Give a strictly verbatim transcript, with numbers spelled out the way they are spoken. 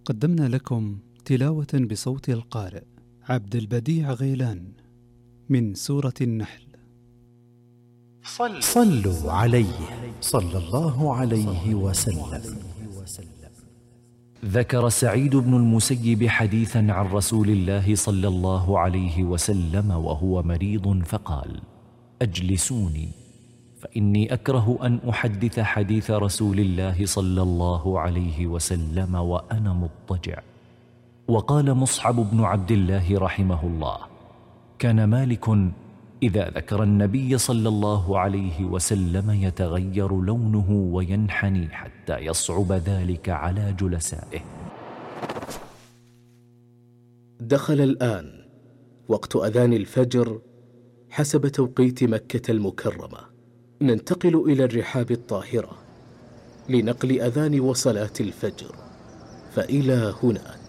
قدمنا لكم تلاوة بصوت القارئ عبد البديع غيلان من سورة النحل. صلوا عليه صلى الله عليه وسلم. ذكر سعيد بن المسيب حديثا عن رسول الله صلى الله عليه وسلم وهو مريض فقال: أجلسوني فإني أكره أن أحدث حديث رسول الله صلى الله عليه وسلم وأنا مضطجع. وقال مصعب بن عبد الله رحمه الله: كان مالك إذا ذكر النبي صلى الله عليه وسلم يتغير لونه وينحني حتى يصعب ذلك على جلسائه. دخل الآن وقت أذان الفجر حسب توقيت مكة المكرمة. ننتقل إلى الرحاب الطاهرة لنقل أذان وصلاة الفجر، فإلى هناك.